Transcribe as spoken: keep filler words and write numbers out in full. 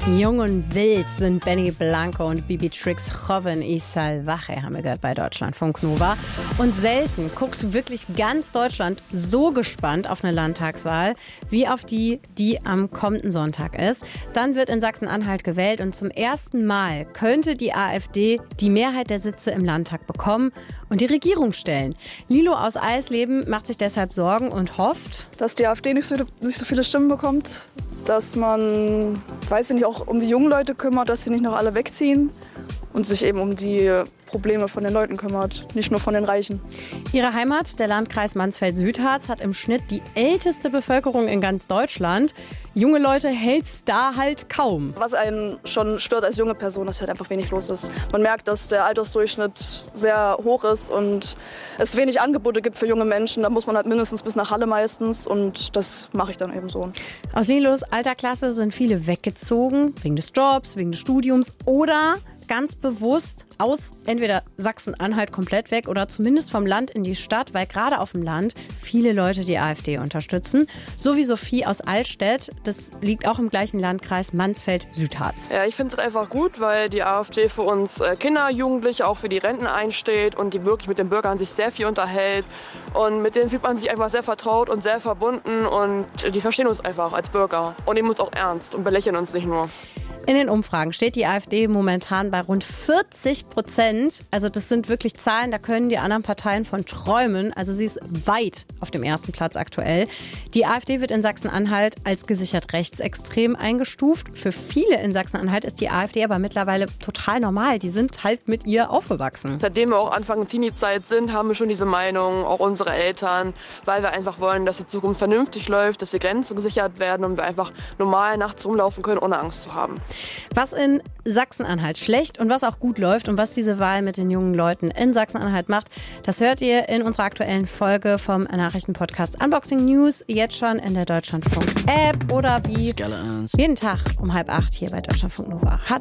Jung und wild sind Benny Blanco und Bibi Trix Joven y Salvaje, haben wir gehört bei Deutschlandfunk Nova. Und selten guckt wirklich ganz Deutschland so gespannt auf eine Landtagswahl, wie auf die, die am kommenden Sonntag ist. Dann wird in Sachsen-Anhalt gewählt und zum ersten Mal könnte die AfD die Mehrheit der Sitze im Landtag bekommen und die Regierung stellen. Lilo aus Eisleben macht sich deshalb Sorgen und hofft, dass die AfD nicht so, nicht so viele Stimmen bekommt, dass man, weiß ich nicht, auch um die jungen Leute kümmert, dass sie nicht noch alle wegziehen und sich eben um die Probleme von den Leuten kümmert, nicht nur von den Reichen. Ihre Heimat, der Landkreis Mansfeld-Südharz, hat im Schnitt die älteste Bevölkerung in ganz Deutschland. Junge Leute hält's da halt kaum. Was einen schon stört als junge Person, dass halt einfach wenig los ist. Man merkt, dass der Altersdurchschnitt sehr hoch ist und es wenig Angebote gibt für junge Menschen. Da muss man halt mindestens bis nach Halle meistens und das mache ich dann eben so. Aus Lilos alter Klasse sind viele weggezogen, wegen des Jobs, wegen des Studiums oder ganz bewusst aus entweder Sachsen-Anhalt komplett weg oder zumindest vom Land in die Stadt, weil gerade auf dem Land viele Leute die AfD unterstützen. So wie Sophie aus Altstedt, das liegt auch im gleichen Landkreis Mansfeld-Südharz. Ja, ich finde es einfach gut, weil die AfD für uns Kinder, Jugendliche, auch für die Renten einsteht und die wirklich mit den Bürgern sich sehr viel unterhält. Und mit denen fühlt man sich einfach sehr vertraut und sehr verbunden und die verstehen uns einfach als Bürger und nehmen uns auch ernst und belächeln uns nicht nur. In den Umfragen steht die AfD momentan bei rund vierzig Prozent. Also das sind wirklich Zahlen, da können die anderen Parteien von träumen. Also sie ist weit auf dem ersten Platz aktuell. Die AfD wird in Sachsen-Anhalt als gesichert rechtsextrem eingestuft. Für viele in Sachsen-Anhalt ist die AfD aber mittlerweile total normal. Die sind halt mit ihr aufgewachsen. Seitdem wir auch Anfang Teenie-Zeit sind, haben wir schon diese Meinung, auch unsere Eltern, weil wir einfach wollen, dass die Zukunft vernünftig läuft, dass die Grenzen gesichert werden und wir einfach normal nachts rumlaufen können, ohne Angst zu haben. Was in Sachsen-Anhalt schlecht und was auch gut läuft und was diese Wahl mit den jungen Leuten in Sachsen-Anhalt macht, das hört ihr in unserer aktuellen Folge vom Nachrichtenpodcast Unboxing News, jetzt schon in der Deutschlandfunk-App oder wie jeden Tag um halb acht hier bei Deutschlandfunk Nova. Hat